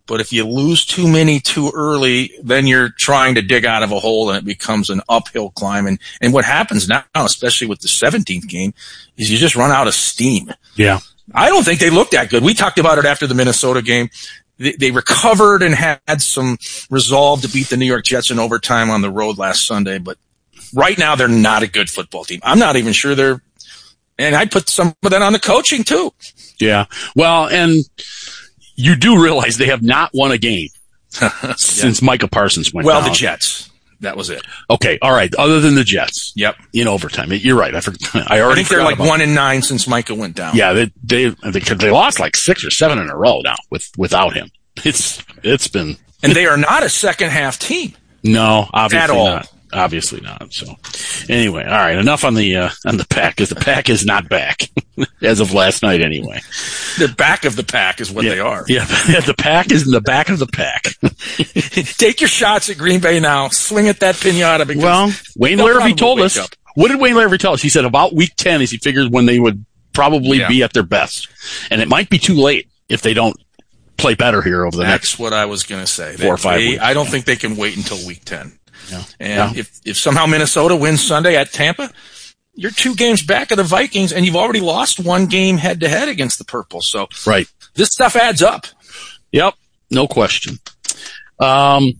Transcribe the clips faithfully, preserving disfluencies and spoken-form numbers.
But if you lose too many too early, then you're trying to dig out of a hole and it becomes an uphill climb. And, and what happens now, especially with the seventeenth game, is you just run out of steam. Yeah. I don't think they looked that good. We talked about it after the Minnesota game. They, they recovered and had some resolve to beat the New York Jets in overtime on the road last Sunday. But right now, they're not a good football team. I'm not even sure they're, and I'd put some of that on the coaching too. Yeah. Well, and you do realize they have not won a game since yeah. Micah Parsons went well, down. Well, the Jets. That was it. Okay. All right. Other than the Jets. Yep. In overtime. You're right. I forgot. I already I think they're like one it. and nine since Micah went down. Yeah. They, they, they, they lost like six or seven in a row now with, without him. It's, it's been. And they are not a second half team. No, obviously At all. not. Obviously not. So anyway, all right. Enough on the, uh, on the pack, because the pack is not back as of last night anyway. The back of the pack is what yeah, they are. Yeah. The pack is in the back of the pack. Take your shots at Green Bay now. Swing at that pinata. Because well, Wayne Larrivee told us. Up. What did Wayne Larrivee tell us? He said about week ten is he figures when they would probably yeah. be at their best. And it might be too late if they don't play better here over the That's next. That's what I was going to say. Four they, or five they, weeks. I don't think they can wait until week ten. Yeah. And yeah. if, if somehow Minnesota wins Sunday at Tampa, you're two games back of the Vikings, and you've already lost one game head-to-head against the Purple. So right. this stuff adds up. Yep, no question. Um,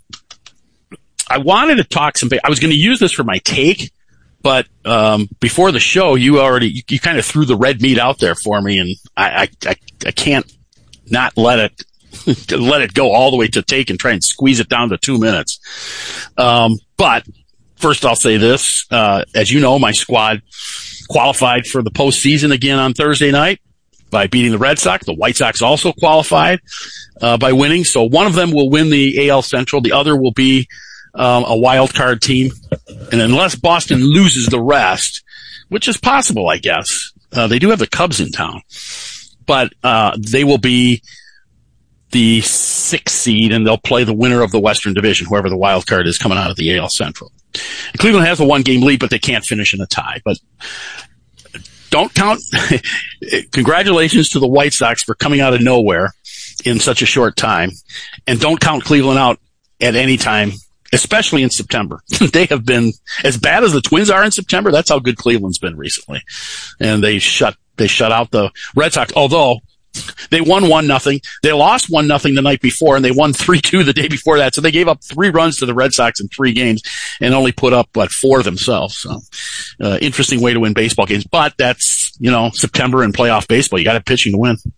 I wanted to talk some – I was going to use this for my take, but um, before the show, you already you, – you kind of threw the red meat out there for me, and I, I, I, I can't not let it – let it go all the way to take and try and squeeze it down to two minutes. Um, but first I'll say this, uh, as you know, my squad qualified for the postseason again on Thursday night by beating the Red Sox. The White Sox also qualified, uh, by winning. So one of them will win the A L Central. The other will be, um, a wild card team. And unless Boston loses the rest, which is possible, I guess, uh, they do have the Cubs in town, but, uh, they will be the sixth seed, and they'll play the winner of the Western Division, whoever the wild card is coming out of the A L Central. And Cleveland has a one-game lead, but they can't finish in a tie. But don't count. Congratulations to the White Sox for coming out of nowhere in such a short time, and don't count Cleveland out at any time, especially in September. They have been as bad as the Twins are in September. That's how good Cleveland's been recently, and they shut they shut out the Red Sox. Although they won one nothing. They lost one nothing the night before, and they won three two the day before that. So they gave up three runs to the Red Sox in three games and only put up, what, four themselves. So, uh, interesting way to win baseball games. But that's, you know, September and playoff baseball. You got to have pitching to win.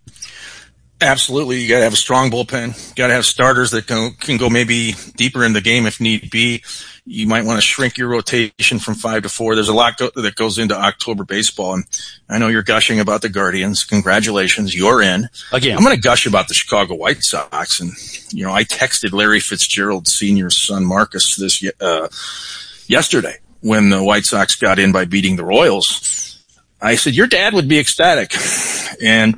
Absolutely. You got to have a strong bullpen. You got to have starters that can, can go maybe deeper in the game if need be. You might want to shrink your rotation from five to four. There's a lot go- that goes into October baseball. And I know you're gushing about the Guardians. Congratulations. You're in. Again. I'm going to gush about the Chicago White Sox. And, you know, I texted Larry Fitzgerald Senior's son, Marcus, this, uh, yesterday when the White Sox got in by beating the Royals. I said, your dad would be ecstatic. And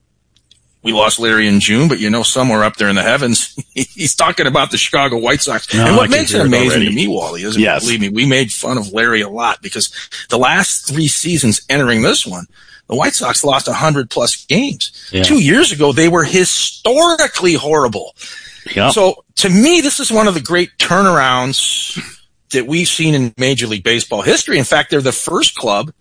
we lost Larry in June, but you know, somewhere up there in the heavens, he's talking about the Chicago White Sox. No, and what I makes it amazing it to me, Wally, is, yes. believe me, we made fun of Larry a lot because the last three seasons entering this one, the White Sox lost one hundred plus games. Yeah. Two years ago, they were historically horrible. Yep. So to me, this is one of the great turnarounds that we've seen in Major League Baseball history. In fact, they're the first club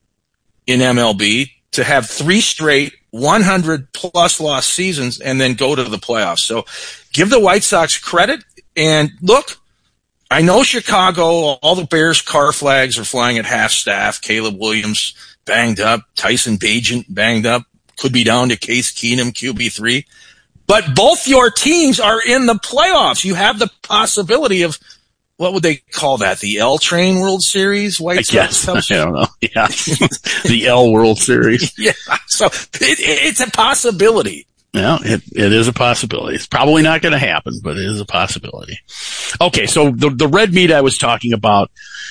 in M L B to have three straight one hundred plus loss seasons and then go to the playoffs. So give the White Sox credit. And look, I know Chicago, all the Bears car flags are flying at half staff. Caleb Williams banged up. Tyson Bagent banged up. Could be down to Case Keenum, Q B three. But both your teams are in the playoffs. You have the possibility of, what would they call that? The L Train World Series? White I Sox? guess. I don't know. Yeah. The L World Series. Yeah. So it, it's a possibility. Yeah, it, it is a possibility. It's probably not going to happen, but it is a possibility. Okay. So the, the red meat I was talking about,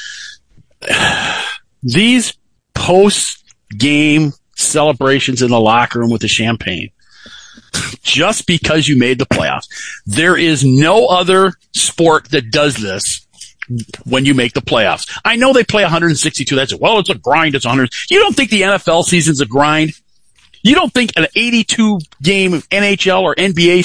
these post-game celebrations in the locker room with the champagne, just because you made the playoffs. There is no other sport that does this when you make the playoffs. I know they play one hundred sixty-two. That's it. Well, it's a grind. It's one hundred. You don't think the N F L season's a grind? You don't think an eighty-two game N H L or N B A